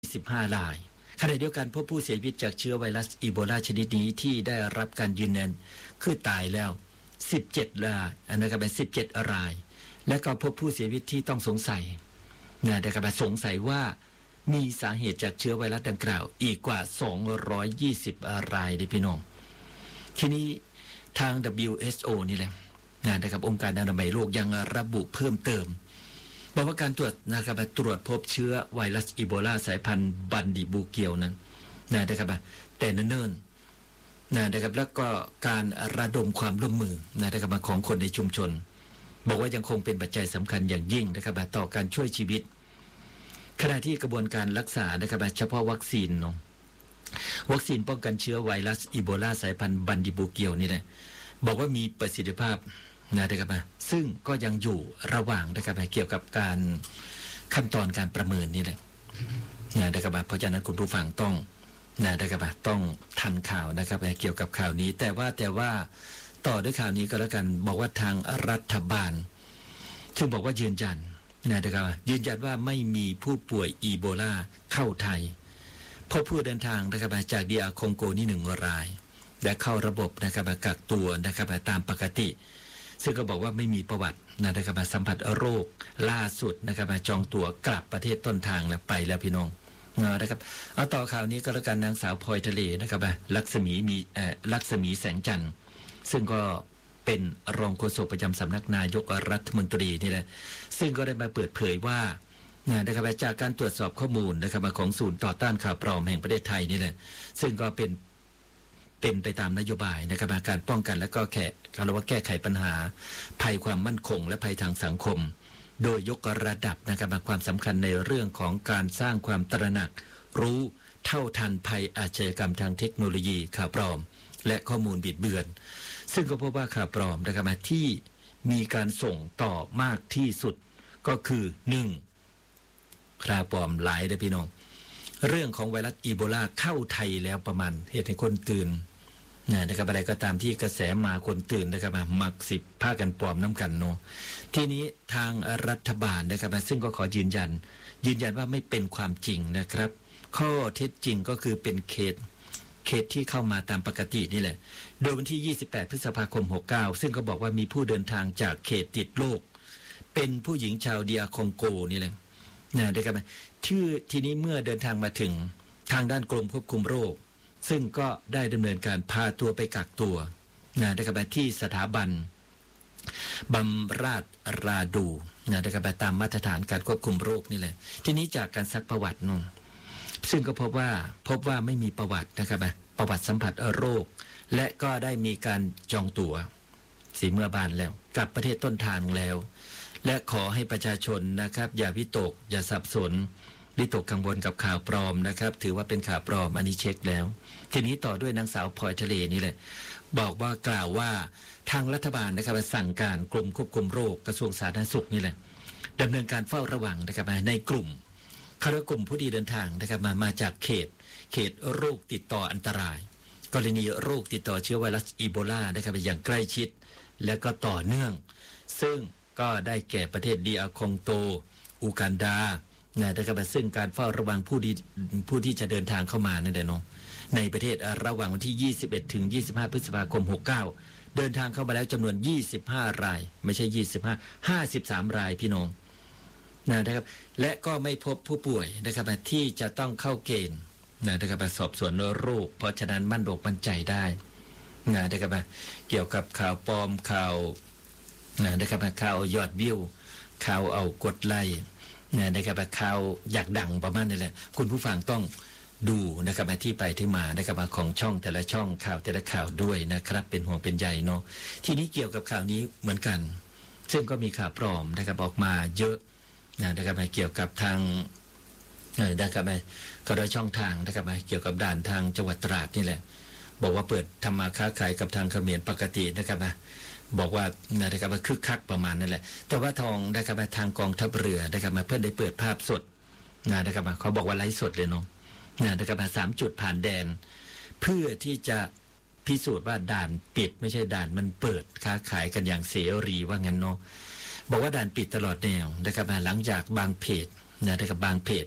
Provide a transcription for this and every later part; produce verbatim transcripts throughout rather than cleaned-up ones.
สิบห้ารายขณะเดียวกันพบผู้เสียชีวิตจากเชื้อไวรัสอีโบลาชนิดนี้ที่ได้รับการยืนยันคือตายแล้วสิบเจ็ดรายอันนั้นก็เป็นสิบเจ็ดรายและก็พบผู้เสียชีวิตที่ต้องสงสัยนะได้ก็สงสัยว่ามีสาเหตุจากเชื้อไวรัสดังกล่าวอีกกว่าสองร้อยยี่สิบรายเลยพี่น้องทีนี้ทาง ดับเบิลยู เอช โอ นี่แหละนะนะครับองค์การอนามัยโลกยังระบุเพิ่มเติมบอกว่าการตรวจนะครับตรวจพบเชื้อไวรัสอีโบลาสายพันธุ์บันดิบูเกียวนั้นนะครับแต่เนิ่นๆนะครับแล้วก็การระดมความร่วมมือนะครับของคนในชุมชนบอกว่ายังคงเป็นปัจจัยสำคัญอย่างยิ่งนะครับต่อการช่วยชีวิตขณะที่กระบวนการรักษานะครับเฉพาะวัคซีนเนาะวัคซีนป้องกันเชื้อไวรัสอีโบลาสายพันธุ์บันดิบูเกียวนี่แหละบอกว่ามีประสิทธิภาพนะครับซึ่งก็ยังอยู่ระหว่างนะครับเกี่ยวกับการขั้นตอนการประเมินนี่แหละนะครับเพราะฉะนั้นคุณผู้ฟังต้องนะครับต้องทันข่าวนะครับเกี่ยวกับข่าวนี้แต่ว่าแต่ว่าต่อด้วยข่าวนี้ก็แล้วกันบอกว่าทางรัฐบาลซึ่งบอกว่ายืนยันนะครับยืนยันว่าไม่มีผู้ป่วยอีโบลาเข้าไทยพบผู้เดินทางนะครับจากดีอาร์คองโกนี่หนึ่งรายและเข้าระบบนะครับกักตัวนะครับตามปกติซึ่งก็บอกว่าไม่มีประวัตินะครับสัมผัสโรคล่าสุดนะครับจองตั๋วกลับประเทศต้นทางแล้วไปแล้วพี่น้องนะครับเอาต่อข่าวนี้ก็แล้วกันนางสาวพลอยทะเลนะครับลักษมีมีเอ่อลักษมีแสงจันทร์ซึ่งก็เป็นรองโฆษกประจำสำนักนายกรัฐมนตรีนี่แหละซึ่งก็ได้มาเปิดเผยว่านะครับจากการตรวจสอบข้อมูลนะครับของศูนย์ต่อต้านข่าวปลอมแห่งประเทศไทยนี่แหละซึ่งก็เป็นเป็นไปตามนโยบายนะครับการป้องกันและก็แก้เราเรียกว่าแก้ไขปัญหาภัยความมั่นคงและภัยทางสังคมโดยยกระดับนะครับความสำคัญในเรื่องของการสร้างความตระหนักรู้เท่าทันภัยอาชญากรรมทางเทคโนโลยีข่าวปลอมและข้อมูลบิดเบือนซึ่งก็พบว่าข่าวปลอมนะครับที่มีการส่งต่อมากที่สุดก็คือหนึ่งข่าวปลอมหลายเลยพี่น้องเรื่องของไวรัสอีโบลาเข้าไทยแล้วประมาณเหตุให้คนตื่นนะครับอะไรก็ตามที่กระแสมาคนตื่นนะครับมักสิบผ้ากันปลอมน้ำกันเนาะทีนี้ทางรัฐบาลนะครับซึ่งก็ขอยืนยันยืนยันว่าไม่เป็นความจริงนะครับข้อเท็จจริงก็คือเป็นเคสเคสที่เข้ามาตามปกตินี่แหละโดยวันที่ยี่สิบแปดพฤษภาคมหกเก้าซึ่งก็บอกว่ามีผู้เดินทางจากเขตติดโรคเป็นผู้หญิงชาวดีอาร์คองโกนี่แหละนะครับชื่อทีนี้เมื่อเดินทางมาถึงทางด้านกรมควบคุมโรคซึ่งก็ได้ดำเนินการพาตัวไปกักตัวนะครับที่สถาบันบำราศราดูนะครับตามมาตรฐานการควบคุมโรคนี่แหละทีนี้จากการซักประวัตินู่นซึ่งก็พบว่าพบว่าไม่มีประวัตินะครับประวัติสัมผัสโรคและก็ได้มีการจองตั๋วสีเมื่อบานแล้วกลับประเทศต้นทางแล้วและขอให้ประชาชนนะครับอย่าวิตกอย่าสับสนวิตกกังวลกับข่าวปลอมนะครับถือว่าเป็นข่าวปลอมอันนี้เช็คแล้วทีนี้ต่อด้วยนางสาวพลอยทะเลนี่แหละบอกว่ากล่าวว่าทางรัฐบาลนะครับสั่งการกรมควบคุมโรคกระทรวงสาธารณสุขนี่แหละดำเนินการเฝ้าระวังนะครับในกลุ่มคณะกลุ่มผู้ที่เดินทางนะครับมามาจากเขตเขตโรคติดต่ออันตรายกรณีโรคติดต่อเชื้อไวรัสอีโบลานะครับอย่างใกล้ชิดและก็ต่อเนื่องซึ่งก็ได้แก่ประเทศดีอาร์คองโกอูกันดานะครับซึ่งการเฝ้าระวังผู้ที่ผู้ที่จะเดินทางเข้ามานั่นแหละเนาะในประเทศระหว่างวันที่ยี่สิบเอ็ดถึงยี่สิบห้าพฤษภาคมหกเก้าเดินทางเข้ามาแล้วจำนวนยี่สิบห้ารายไม่ใช่ยี่สิบห้า ห้าสิบสามรายพี่น้องนะครับและก็ไม่พบผู้ป่วยนะครับที่จะต้องเข้าเกณฑ์นะครับสอบสวนโรคเพราะฉะนั้นมั่นอกมั่นใจได้นะครับเกี่ยวกับข่าวปลอมข่าวนะครับข่าวยอดวิวข่าวเอากดไลค์นะครับข่าวอยากดังประมาณนี้แหละคุณผู้ฟังต้องดูนะครับที่ไปที่มานะครับของช่องแต่ละช่องข่าวแต่ละข่าวด้วยนะครับเป็นห่วงเป็นใยเนาะทีนี้เกี่ยวกับข่าวนี้เหมือนกันซึ่งก็มีข่าวปลอมนะครับออกมาเยอะนะครับเกี่ยวกับทางนะครับก็โดยช่องทางนะครับเกี่ยวกับด่านทางจังหวัดตราดนี่แหละบอกว่าเปิดทำมาค้าขายกับทางเขมรปกตินะครับบอกว่านะครับว่าคึกคักประมาณนั่นแหละแต่ว่าทองนะครับทางกองทัพเรือนะครับมาเพื่อนได้เปิดภาพสดนะครับเขาบอกว่าไลฟ์สดเลยเนาะนะครับสามจุดผ่านแดนเพื่อที่จะพิสูจน์ว่าด่านปิดไม่ใช่ด่านมันเปิดค้าขายกันอย่างเสรีว่างั้นเนาะบอกว่าด่านปิดตลอดแนวนะครับหลังจากบางเพจนะครับบางเพจ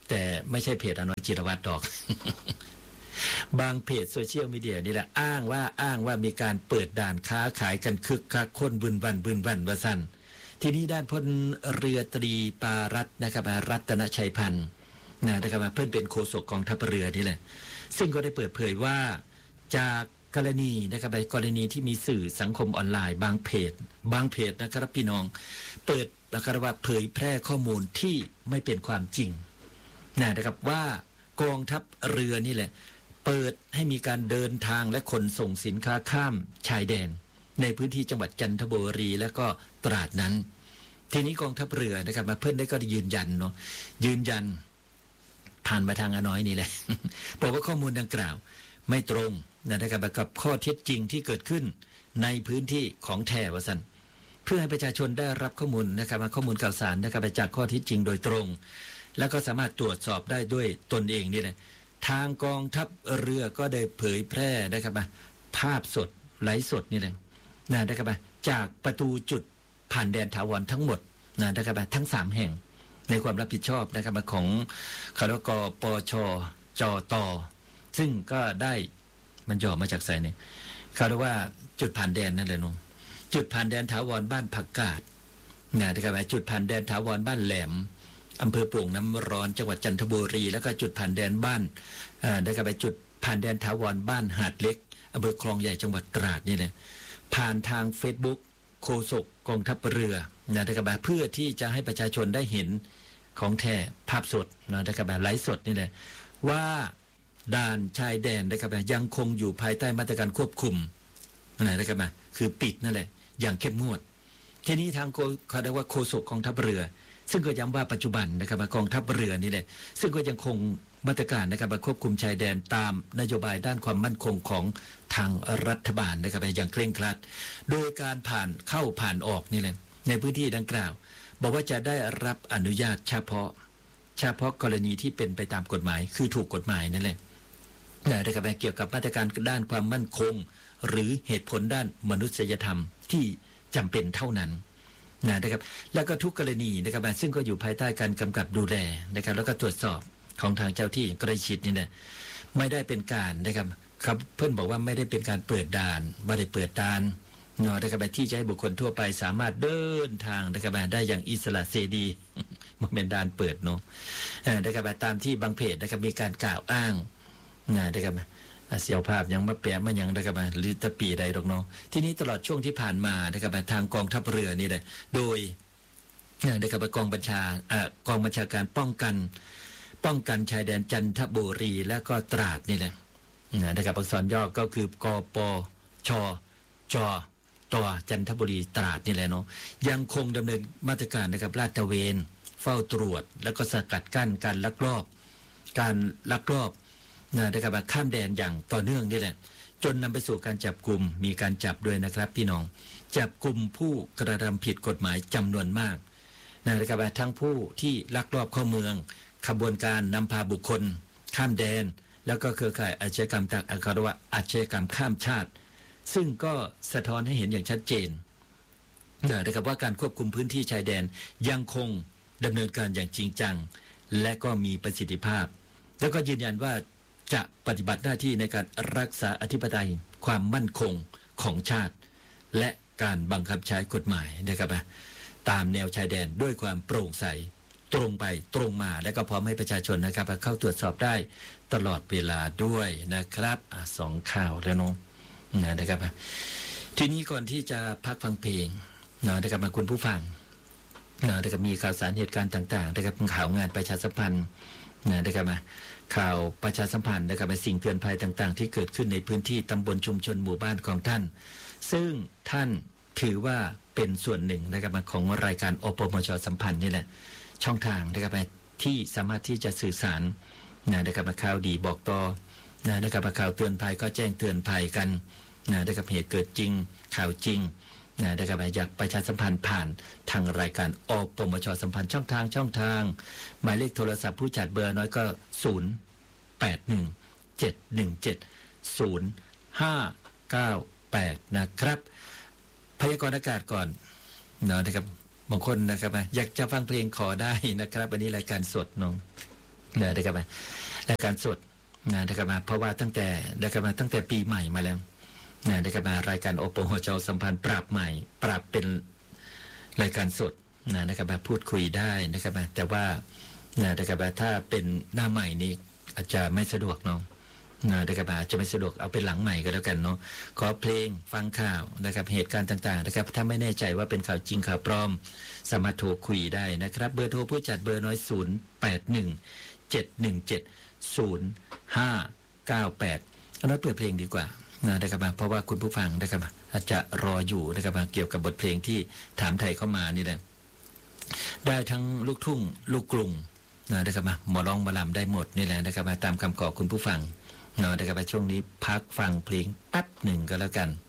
แต่ไม่ใช่เพจอน้อยจิรวัตรดอก บางเพจโซเชียลมีเดียนี่แหละอ้างว่าอ้างว่ามีการเปิดด่านค้าขายกันคึกคักคนบึนบันบึนบันว่าสั้นทีนี้ด้านพลเรือตรีปารัตน์นะครับรัตนชัยพันธ์นะครับเพื่อนเป็นโฆษกกองทัพเรือนี่แหละซึ่งก็ได้เปิดเผยว่าจากกรณีนะครับกรณีที่มีสื่อสังคมออนไลน์บางเพจบางเพจนะครับพี่น้องเปิดนะครับว่าเผยแพร่ข้อมูลที่ไม่เป็นความจริงนะครับว่ากองทัพเรือนี่แหละเปิดให้มีการเดินทางและขนส่งสินค้าข้ามชายแดนในพื้นที่จังหวัดจันทบุรีและก็ตราดนั้นทีนี้กองทัพเรือนะครับมาเพิ่นได้ก็ได้ยืนยันเนาะยืนยันผ่านมาทางอาน้อยนี่แหละ บอกว่าข้อมูลดังกล่าวไม่ตรงนะครับกับข้อเท็จจริงที่เกิดขึ้นในพื้นที่ของแท้ว่าซั่นเพื่อให้ประชาชนได้รับข้อมูลนะครับข้อมูลข่าวสารนะครับจากข้อเท็จจริงโดยตรงแล้วก็สามารถตรวจสอบได้ด้วยตนเองนี่แหละทางกองทัพเรือก็ได้เผยแพร่นะครับภาพสดไลฟ์สดนี่แหละนะครับจากประตูจุดผ่านแดนถาวรทั้งหมดนะครับทั้งสามแห่งในความรับผิดชอบนะครับของคณะกปชจตซึ่งก็ได้มันย่อมาจากไสเนี่ยเขาเรียกว่าจุดผ่านแดนนั่นแหละน้องจุดผ่านแดนถาวรบ้านผักกาดนะครับจุดผ่านแดนถาวรบ้านแหลมอำเภอโป่งน้ำร้อนจังหวัดจันทบุรีแล้วก็จุดผ่านแดนบ้านนะครับไปจุดผ่านแดนถาวรบ้านหาดเล็กอำเภอคลองใหญ่จังหวัดตราดนี่แหละผ่านทาง Facebook โฆษกกองทัพเรือนะครับเพื่อที่จะให้ประชาชนได้เห็นของแท้ภาพสดนะครับไลฟ์สดนี่แหละว่าด่านชายแดนนะครับยังคงอยู่ภายใต้มาตรการควบคุมนะครับคือปิดนั่นแหละอย่างเข้มงวดทีนี้ทางเขาเรียกว่าโฆษกกองทัพเรือซึ่งก็ย้ำว่าปัจจุบันนะครับกองทัพเรือนี่แหละซึ่งก็ยังคงมาตรการนะครับควบคุมชายแดนตามนโยบายด้านความมั่นคงของทางรัฐบาลนะครับอย่างเคร่งครัดโดยการผ่านเข้าผ่านออกนี่แหละในพื้นที่ดังกล่าวบอกว่าจะได้รับอนุญาตเฉพาะเฉพาะกรณีที่เป็นไปตามกฎหมายคือถูกกฎหมายนั่นแหละนะครับเกี่ยวกับมาตรการด้านความมั่นคงหรือเหตุผลด้านมนุษยธรรมที่จำเป็นเท่านั้นนะครับแล้วก็ทุกกรณีนะครับซึ่งก็อยู่ภายใต้การกำกับดูแลนะครับแล้วก็ตรวจสอบของทางเจ้าที่ใกล้ชิดนี่นะไม่ได้เป็นการนะครับครับเพื่อนบอกว่าไม่ได้เป็นการเปิดด่านไม่ได้เปิดด่านเนาะนะครับที่จะให้บุคคลทั่วไปสามารถเดินทางนะครับได้อย่างอิสระเสรีมันเป็นด่านเปิดเนาะนะครับตามที่บางเพจนะครับมีการกล่าวอ้างนะครับเสียวภาพยังมาแปะมายังนะครับหรือตะปีใดหรอกเนาะที่นี้ตลอดช่วงที่ผ่านมานะครับทางกองทัพเรือนี่แหละโดยนะครับกองบัญชาอ่ากองบัญชาการป้องกันป้องกันชายแดนจันทบุรีและก็ตราดนี่แหละนะครับอักษรย่อก็คือกปชจตจันทบุรีตราดนี่แหละเนาะยังคงดำเนินมาตรการนะครับลาดตระเวนเฝ้าตรวจแล้วก็สกัดกั้นการลักลอบการลักลอบนะครับข้ามแดนอย่างต่อเนื่องนี่แหละจนนำไปสู่การจับกลุ่มมีการจับด้วยนะครับพี่น้องจับกลุ่มผู้กระทำผิดกฎหมายจำนวนมากนะครับทั้งผู้ที่ลักลอบเข้าเมืองขบวนการนำพาบุคคลข้ามแดนแล้วก็เครือข่ายอาชญากรรมต่างๆเขาเรียกว่าอาชญากรรมข้ามชาติซึ่งก็สะท้อนให้เห็นอย่างชัดเจนนะครับว่าการควบคุมพื้นที่ชายแดนยังคงดำเนินการอย่างจริงจังและก็มีประสิทธิภาพแล้วก็ยืนยันว่าจะปฏิบัติหน้าที่ในการรักษาอธิปไตยความมั่นคงของชาติและการบังคับใช้กฎหมายนะครับตามแนวชายแดนด้วยความโปร่งใสตรงไปตรงมาและก็พร้อมให้ประชาชนนะครับเข้าตรวจสอบได้ตลอดเวลาด้วยนะครับอ่ะสองข่าวแล้วน้องนะครับทีนี้ก่อนที่จะพักฟังเพลงนะครับมาคุณผู้ฟังนะครับมีข่าวสารเหตุการณ์ต่างๆนะครับข่าวงานประชาสัมพันธ์นะครับมาข่าวประชาสัมพันธ์นะครับสิ่งเตือนภัยต่างๆที่เกิดขึ้นในพื้นที่ตำบลชุมชนหมู่บ้านของท่านซึ่งท่านถือว่าเป็นส่วนหนึ่งนะครับของรายการอปมช.สัมพันธ์นี่แหละช่องทางนะครับที่สามารถที่จะสื่อสารนะครับข่าวดีบอกต่อนะครับข่าวเตือนภัยก็แจ้งเตือนภัยกันนะครับเหตุเกิดจริงข่าวจริงนะครับอยากประชาสัมพันธ์ผ่านทางรายการอปมช.สัมพันธ์ช่องทางช่องทางหมายเลขโทรศัพท์ผู้จัดเบอร์น้อยก็ศูนย์ แปด หนึ่ง เจ็ด หนึ่ง เจ็ด ศูนย์ ห้า เก้า แปดนะครับพยากรณ์อากาศก่อนนะครับบางคนนะครับอยากจะฟังเพลงขอได้นะครับวันนี้รายการสดน้องนะได้ครับมารายการสดนะได้ครับมาเพราะว่าตั้งแต่ได้ครับมาตั้งแต่ปีใหม่มาแล้วนะได้ครับมารายการโอปโฮเจ้าสัมพันธ์ปรับใหม่ปรับเป็นรายการสดนะได้ครับมาพูดคุยได้นะครับมาแต่ว่านะได้ครับมาถ้าเป็นหน้าใหม่นี้อาจจะไม่สะดวกเนาะนะได้ครับมาจะไม่สะดวกเอาเป็นหลังใหม่ก็แล้วกันเนาะขอเพลงฟังข่าวนะครับเหตุการณ์ต่างๆนะครับถ้าไม่แน่ใจว่าเป็นข่าวจริงข่าวปลอมสามารถโทรคุยได้นะครับเบอร์โทรผู้จัดเบอร์น้อยศูนย์แปดหนึ่งเจ็ดหนึ่งเจ็ดศูนย์ห้าเก้าแปดเอาน้อยเปิดเพลงดีกว่านะครับเพราะว่าคุณผู้ฟังนะครับอาจจะรออยู่นะครับเกี่ยวกับบทเพลงที่ถามไทยเข้ามานี่แหละได้ทั้งลูกทุ่งลูกกรุงนะครับหมอร้องหมอลำได้หมดนี่แหละนะครับตามคำขอคุณผู้ฟังนะครับช่วงนี้พักฟังเพลงแป๊บหนึ่งก็แล้วกัน